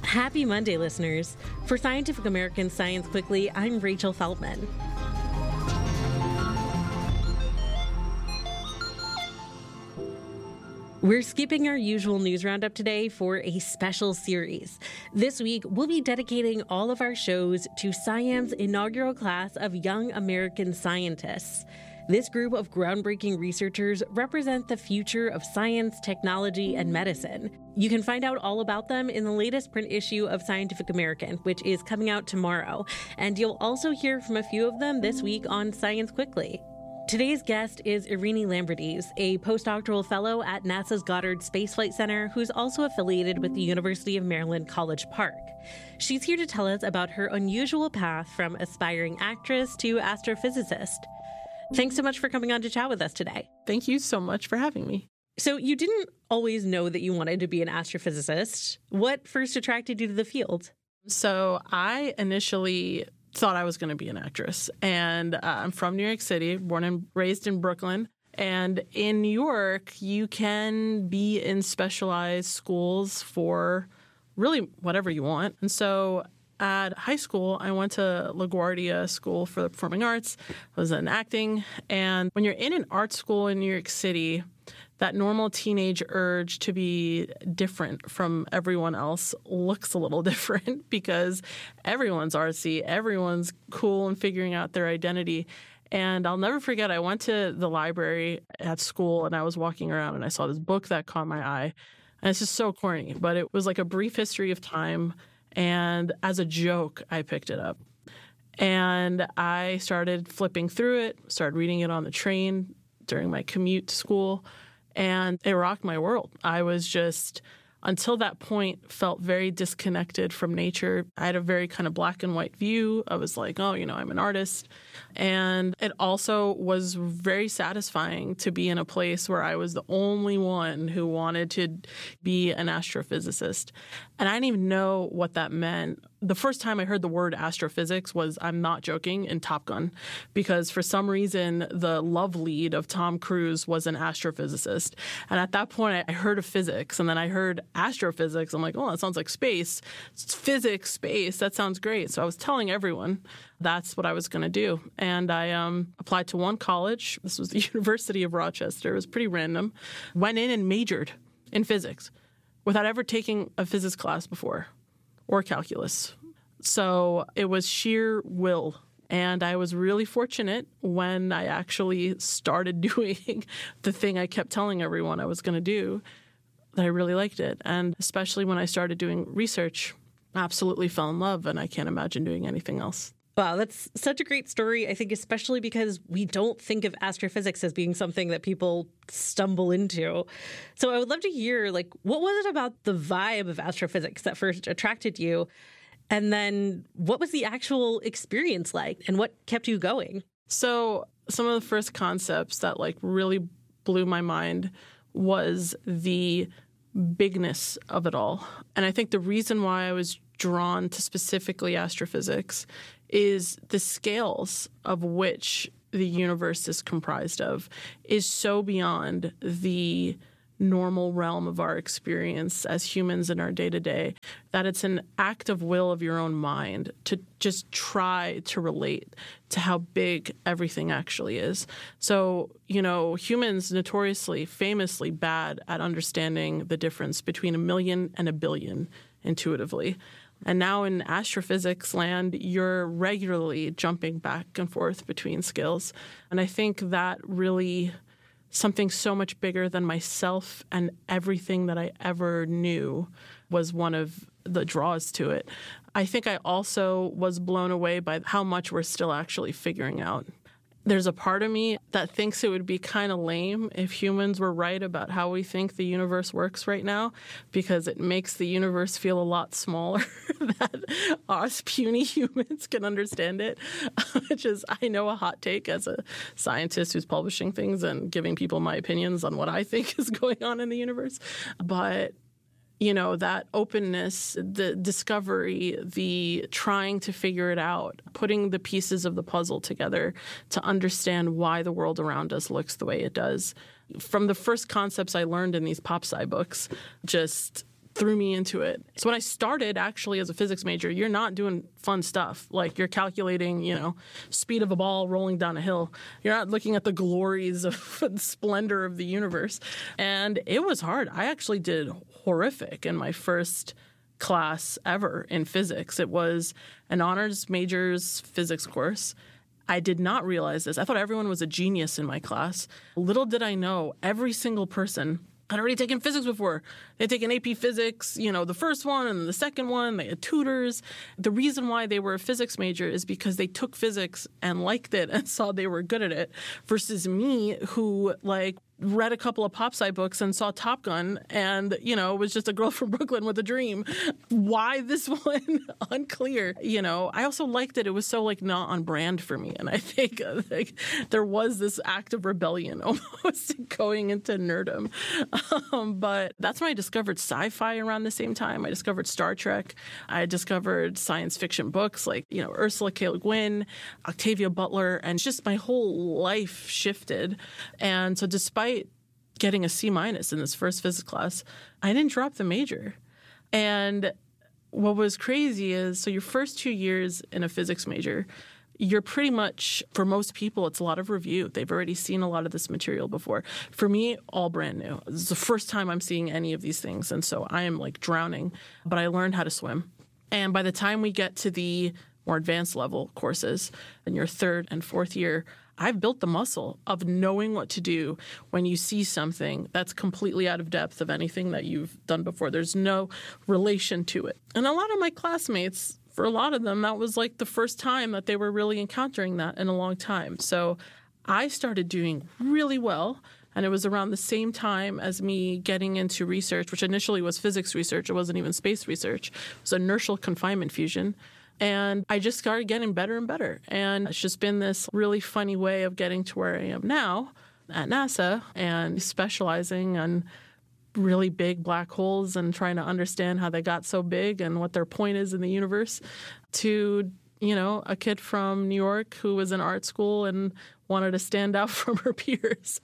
Happy Monday, listeners. For Scientific American Science Quickly, I'm Rachel Feldman. We're skipping our usual news roundup today for a special series. This week, we'll be dedicating all of our shows to SciAm's inaugural class of young American scientists. This group of groundbreaking researchers represent the future of science, technology, and medicine. You can find out all about them in the latest print issue of Scientific American, which is coming out tomorrow. And you'll also hear from a few of them this week on Science Quickly. Today's guest is Irini Lambridis, a postdoctoral fellow at NASA's Goddard Space Flight Center, who's also affiliated with the University of Maryland College Park. She's here to tell us about her unusual path from aspiring actress to astrophysicist. Thanks so much for coming on to chat with us today. Thank you so much for having me. So you didn't always know that you wanted to be an astrophysicist. What first attracted you to the field? So I initially thought I was going to be an actress. And I'm from New York City, born and raised in Brooklyn. And in New York, you can be in specialized schools for really whatever you want. And so at high school, I went to LaGuardia School for the Performing Arts. I was in acting. And when you're in an art school in New York City, that normal teenage urge to be different from everyone else looks a little different because everyone's artsy, everyone's cool and figuring out their identity. And I'll never forget, I went to the library at school and I was walking around and I saw this book that caught my eye. And it's just so corny, but it was like A Brief History of Time. And as a joke, I picked it up. And I started flipping through it, started reading it on the train during my commute to school, and it rocked my world. I was just, until that point, felt very disconnected from nature. I had a very kind of black and white view. I was like, oh, I'm an artist. And it also was very satisfying to be in a place where I was the only one who wanted to be an astrophysicist. And I didn't even know what that meant. The first time I heard the word astrophysics was, I'm not joking, in Top Gun, because for some reason the love lead of Tom Cruise was an astrophysicist. And at that point I heard of physics, and then I heard astrophysics. I'm like, oh, that sounds like space. It's physics, space. That sounds great. So I was telling everyone that's what I was going to do. And I applied to one college. This was the University of Rochester. It was pretty random. Went in and majored in physics without ever taking a physics class before or calculus. So it was sheer will. And I was really fortunate when I actually started doing the thing I kept telling everyone I was going to do, that I really liked it. And especially when I started doing research, I absolutely fell in love, and I can't imagine doing anything else. Wow, that's such a great story, I think, especially because we don't think of astrophysics as being something that people stumble into. So I would love to hear, what was it about the vibe of astrophysics that first attracted you? And then what was the actual experience like, and what kept you going? So some of the first concepts that really blew my mind was the bigness of it all. And I think the reason why I was drawn to specifically astrophysics is the scales of which the universe is comprised of is so beyond the normal realm of our experience as humans in our day-to-day that it's an act of will of your own mind to just try to relate to how big everything actually is. So, humans notoriously, famously bad at understanding the difference between a million and a billion intuitively. And now in astrophysics land, you're regularly jumping back and forth between scales. And I think that really something so much bigger than myself and everything that I ever knew was one of the draws to it. I think I also was blown away by how much we're still actually figuring out. There's a part of me that thinks it would be kind of lame if humans were right about how we think the universe works right now, because it makes the universe feel a lot smaller that us puny humans can understand it, which is, I know, a hot take as a scientist who's publishing things and giving people my opinions on what I think is going on in the universe. But that openness, the discovery, the trying to figure it out, putting the pieces of the puzzle together to understand why the world around us looks the way it does. From the first concepts I learned in these pop sci books, just threw me into it. So when I started actually as a physics major, you're not doing fun stuff. Like you're calculating, speed of a ball rolling down a hill. You're not looking at the glories of the splendor of the universe. And it was hard. I actually did horrific in my first class ever in physics. It was an honors majors physics course. I did not realize this. I thought everyone was a genius in my class. Little did I know, every single person had already taken physics before. They'd taken AP Physics, the first one and the second one. They had tutors. The reason why they were a physics major is because they took physics and liked it and saw they were good at it, versus me, who read a couple of pop sci books and saw Top Gun and, was just a girl from Brooklyn with a dream. Why this one? Unclear. I also liked it. It was so not on brand for me. And I think there was this act of rebellion almost going into nerdom. But that's when I discovered sci-fi around the same time. I discovered Star Trek. I discovered science fiction books like, Ursula K. Le Guin, Octavia Butler, and just my whole life shifted. And so despite getting a C- in this first physics class, I didn't drop the major. And what was crazy is, so your first 2 years in a physics major, you're pretty much, for most people, it's a lot of review. They've already seen a lot of this material before. For me, all brand new. This is the first time I'm seeing any of these things. And so I am drowning, but I learned how to swim. And by the time we get to the more advanced level courses in your third and fourth year, I've built the muscle of knowing what to do when you see something that's completely out of depth of anything that you've done before. There's no relation to it. And a lot of my classmates, for a lot of them, that was the first time that they were really encountering that in a long time. So I started doing really well. And it was around the same time as me getting into research, which initially was physics research. It wasn't even space research. It was inertial confinement fusion. And I just started getting better and better. And it's just been this really funny way of getting to where I am now at NASA and specializing on really big black holes and trying to understand how they got so big and what their point is in the universe, to, a kid from New York who was in art school and wanted to stand out from her peers.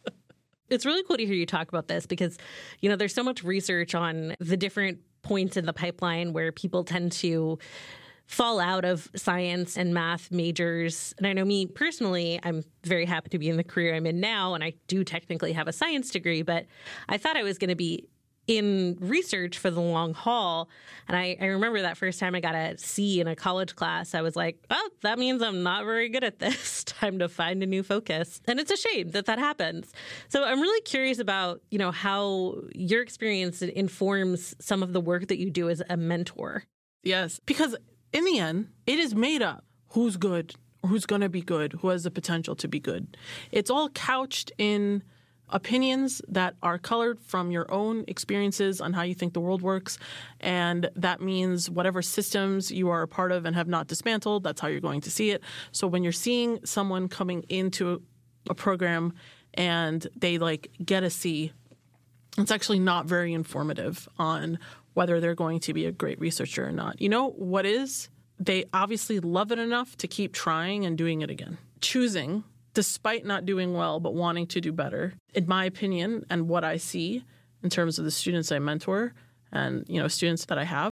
It's really cool to hear you talk about this because, there's so much research on the different points in the pipeline where people tend to fall out of science and math majors. And I know me personally, I'm very happy to be in the career I'm in now, and I do technically have a science degree, but I thought I was going to be in research for the long haul. And I remember that first time I got a C in a college class, I was like, oh, that means I'm not very good at this. Time to find a new focus. And it's a shame that happens. So I'm really curious about, how your experience informs some of the work that you do as a mentor. Yes, because in the end, it is made up who's good, or who's going to be good, who has the potential to be good. It's all couched in opinions that are colored from your own experiences on how you think the world works. And that means whatever systems you are a part of and have not dismantled, that's how you're going to see it. So when you're seeing someone coming into a program and they get a C, it's actually not very informative on whether they're going to be a great researcher or not. You know what is? They obviously love it enough to keep trying and doing it again. Choosing, despite not doing well, but wanting to do better, in my opinion, and what I see in terms of the students I mentor and, students that I have,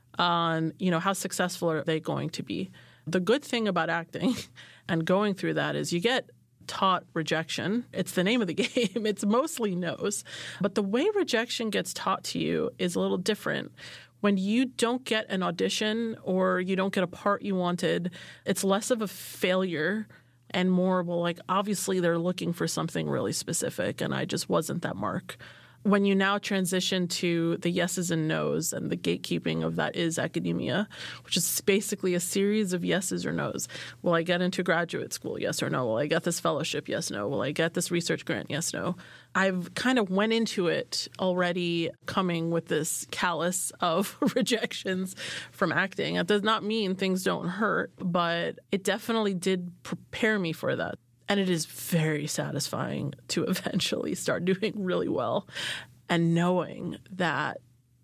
on, how successful are they going to be. The good thing about acting and going through that is you get taught rejection. It's the name of the game. It's mostly no's. But the way rejection gets taught to you is a little different. When you don't get an audition or you don't get a part you wanted, it's less of a failure and more, obviously they're looking for something really specific and I just wasn't that mark. When you now transition to the yeses and nos and the gatekeeping of that is academia, which is basically a series of yeses or nos. Will I get into graduate school? Yes or no. Will I get this fellowship? Yes, no. Will I get this research grant? Yes, no. I've kind of went into it already coming with this callus of rejections from acting. It does not mean things don't hurt, but it definitely did prepare me for that. And it is very satisfying to eventually start doing really well and knowing that,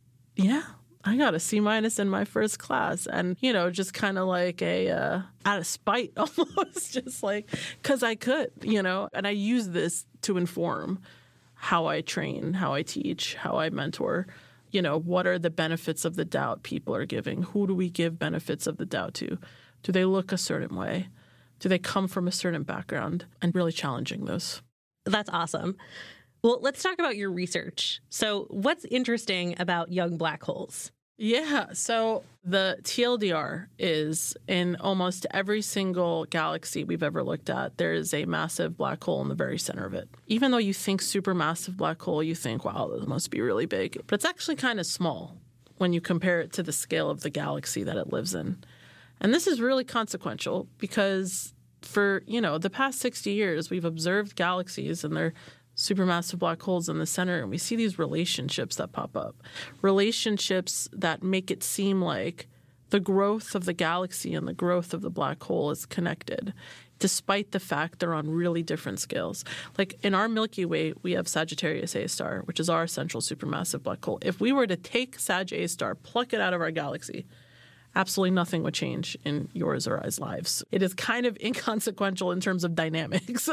I got a C- in my first class. And, just kind of out of spite almost, just because I could, and I use this to inform how I train, how I teach, how I mentor. what are the benefits of the doubt people are giving? Who do we give benefits of the doubt to? Do they look a certain way? Do they come from a certain background? And really challenging those. That's awesome. Well, let's talk about your research. So what's interesting about young black holes? Yeah, so the TLDR is in almost every single galaxy we've ever looked at, there is a massive black hole in the very center of it. Even though you think supermassive black hole, you think, wow, this must be really big. But it's actually kind of small when you compare it to the scale of the galaxy that it lives in. And this is really consequential because for, the past 60 years, we've observed galaxies and they're supermassive black holes in the center, and we see these relationships that pop up, relationships that make it seem like the growth of the galaxy and the growth of the black hole is connected, despite the fact they're on really different scales. Like in our Milky Way, we have Sagittarius A star, which is our central supermassive black hole. If we were to take Sag A star, pluck it out of our galaxy, absolutely nothing would change in yours or I's lives. It is kind of inconsequential in terms of dynamics.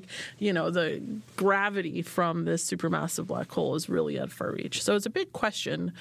The gravity from this supermassive black hole is really at far reach. So it's a big question,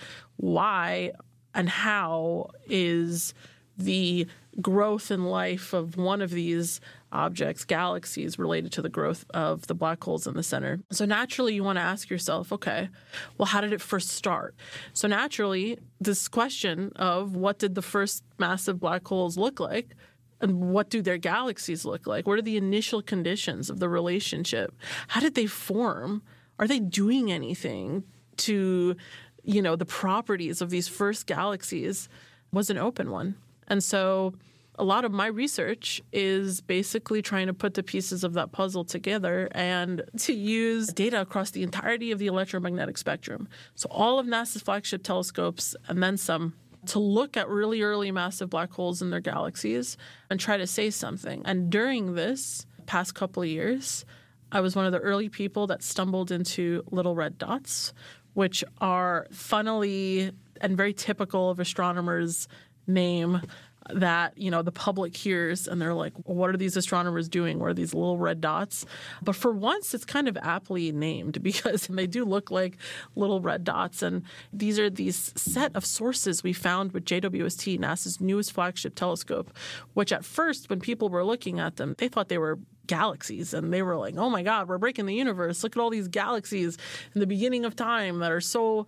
why and how is the growth in life of one of these objects, galaxies, related to the growth of the black holes in the center? So naturally, you want to ask yourself, okay, well, how did it first start? So naturally, this question of what did the first massive black holes look like and what do their galaxies look like? What are the initial conditions of the relationship? How did they form? Are they doing anything to, the properties of these first galaxies? Was an open one. And so a lot of my research is basically trying to put the pieces of that puzzle together and to use data across the entirety of the electromagnetic spectrum. So all of NASA's flagship telescopes and then some to look at really early massive black holes in their galaxies and try to say something. And during this past couple of years, I was one of the early people that stumbled into little red dots, which are funnily and very typical of astronomers' name that, the public hears and they're like, what are these astronomers doing? What are these little red dots? But for once, it's kind of aptly named because they do look like little red dots. And these are these set of sources we found with JWST, NASA's newest flagship telescope, which at first, when people were looking at them, they thought they were galaxies. And they were like, oh my God, we're breaking the universe. Look at all these galaxies in the beginning of time that are so,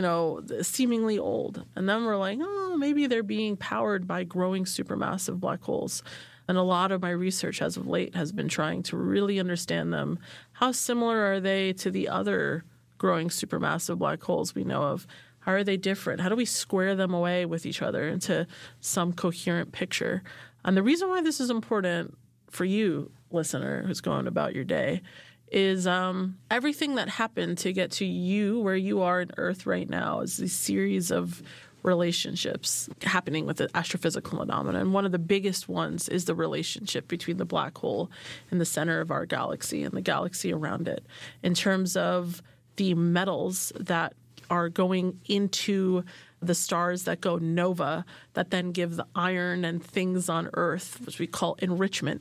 seemingly old. And then we're like, oh, maybe they're being powered by growing supermassive black holes. And a lot of my research as of late has been trying to really understand them. How similar are they to the other growing supermassive black holes we know of? How are they different? How do we square them away with each other into some coherent picture? And the reason why this is important for you, listener, who's going about your day, is everything that happened to get to you where you are in Earth right now is a series of relationships happening with the astrophysical phenomena. And one of the biggest ones is the relationship between the black hole in the center of our galaxy and the galaxy around it in terms of the metals that are going into the stars that go nova that then give the iron and things on Earth, which we call enrichment,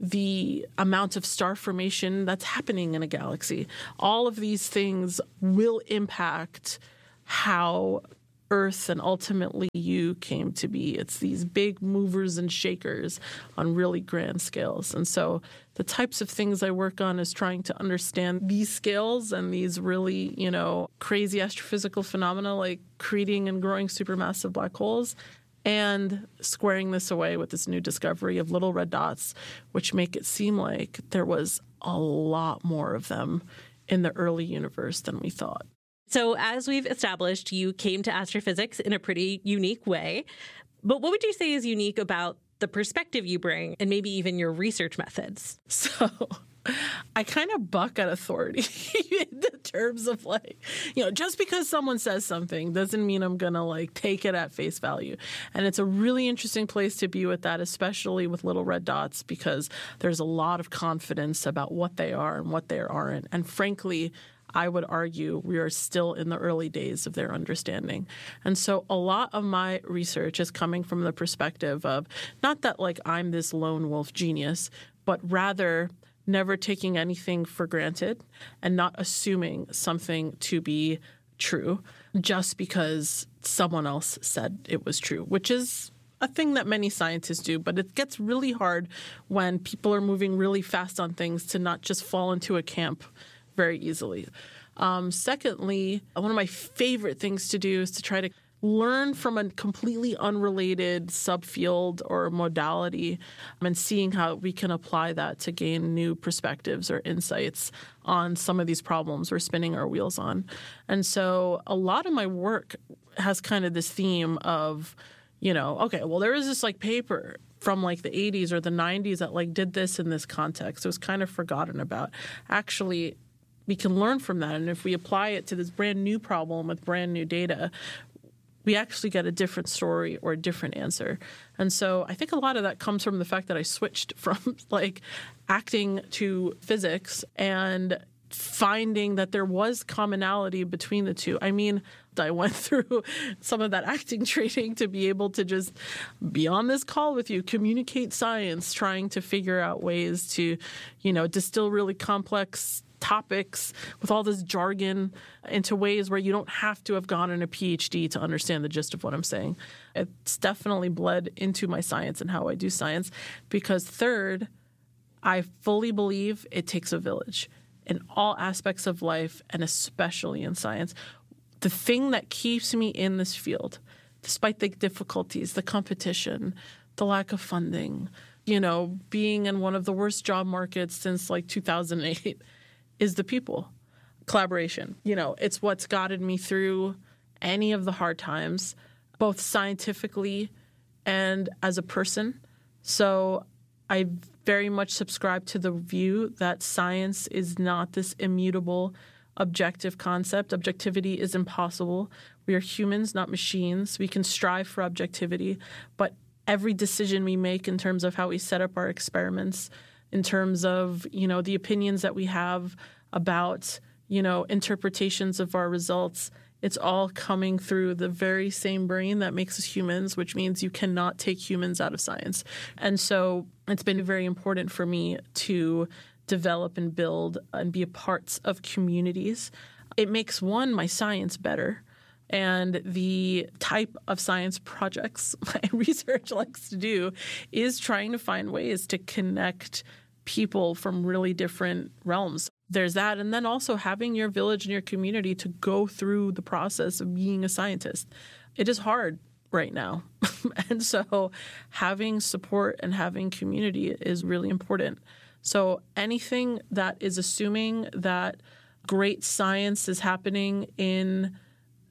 the amount of star formation that's happening in a galaxy. All of these things will impact how Earth and ultimately you came to be. It's these big movers and shakers on really grand scales. And so the types of things I work on is trying to understand these scales and these really, crazy astrophysical phenomena like creating and growing supermassive black holes and squaring this away with this new discovery of little red dots, which make it seem like there was a lot more of them in the early universe than we thought. So as we've established, you came to astrophysics in a pretty unique way. But what would you say is unique about the perspective you bring and maybe even your research methods? So I kind of buck at authority in the terms of just because someone says something doesn't mean I'm going to take it at face value. And it's a really interesting place to be with that, especially with little red dots, because there's a lot of confidence about what they are and what they aren't. And frankly, I would argue we are still in the early days of their understanding. And so a lot of my research is coming from the perspective of not that I'm this lone wolf genius, but rather never taking anything for granted and not assuming something to be true just because someone else said it was true, which is a thing that many scientists do. But it gets really hard when people are moving really fast on things to not just fall into a camp very easily. Secondly, one of my favorite things to do is to try to learn from a completely unrelated subfield or modality and seeing how we can apply that to gain new perspectives or insights on some of these problems we're spinning our wheels on. And so a lot of my work has kind of this theme of, okay, well, there is this paper from the 80s or the 90s that did this in this context. It was kind of forgotten about. Actually, we can learn from that. And if we apply it to this brand new problem with brand new data, we actually get a different story or a different answer. And so I think a lot of that comes from the fact that I switched from acting to physics and finding that there was commonality between the two. I mean, I went through some of that acting training to be able to just be on this call with you, communicate science, trying to figure out ways to, distill really complex topics with all this jargon into ways where you don't have to have gotten a PhD to understand the gist of what I'm saying. It's definitely bled into my science and how I do science because third, I fully believe it takes a village in all aspects of life and especially in science. The thing that keeps me in this field, despite the difficulties, the competition, the lack of funding, being in one of the worst job markets since 2008, is the people. Collaboration. It's what's gotten me through any of the hard times, both scientifically and as a person. So I very much subscribe to the view that science is not this immutable, objective concept. Objectivity is impossible. We are humans, not machines. We can strive for objectivity, but every decision we make in terms of how we set up our experiments, in terms of, the opinions that we have about, interpretations of our results, it's all coming through the very same brain that makes us humans, which means you cannot take humans out of science. And so it's been very important for me to develop and build and be a part of communities. It makes, my science better. And the type of science projects my research likes to do is trying to find ways to connect people from really different realms. There's that. And then also having your village and your community to go through the process of being a scientist. It is hard right now. And so having support and having community is really important. So anything that is assuming that great science is happening in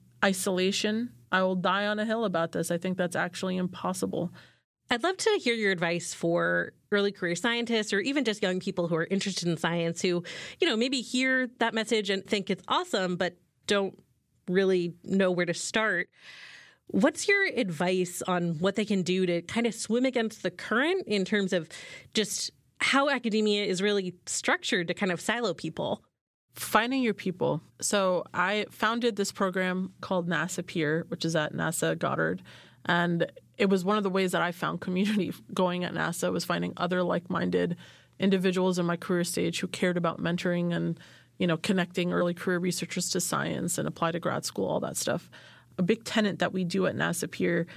isolation, I will die on a hill about this. I think that's actually impossible. I'd love to hear your advice for early career scientists or even just young people who are interested in science who, maybe hear that message and think it's awesome, but don't really know where to start. What's your advice on what they can do to kind of swim against the current in terms of just how academia is really structured to kind of silo people? Finding your people. So I founded this program called NASA Peer, which is at NASA Goddard. And it was one of the ways that I found community going at NASA was finding other like-minded individuals in my career stage who cared about mentoring and, connecting early career researchers to science and apply to grad school, all that stuff. A big tenet that we do at NASA Peer